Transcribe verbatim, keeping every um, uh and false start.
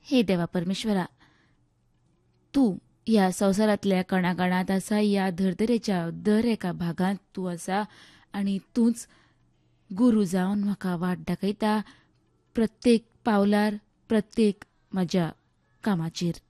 हे देवा परमेश्वरा, तू ह्या संवसारांतल्या कणाकणांत आसा, ह्या धर्तरेच्या दर एका भागांत तूं आसा आनी तूंच गुरू जावन म्हाका वाट दाखयता प्रत्येक पावलार, प्रत्येक म्हज्या कामाचेर.